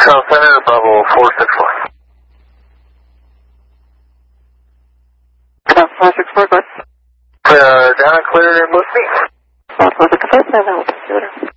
South Center, Bravo 464. Bravo 464, go ahead. Down and clear with me. Was it the first time that was considered?